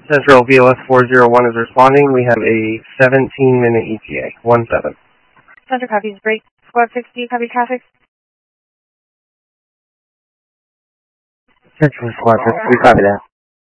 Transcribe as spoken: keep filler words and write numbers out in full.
Central B L S four zero one is responding. We have a seventeen minute E T A. one seven. Center copies. Break. Squad six, do you copy traffic? Central Squad six, we copy that.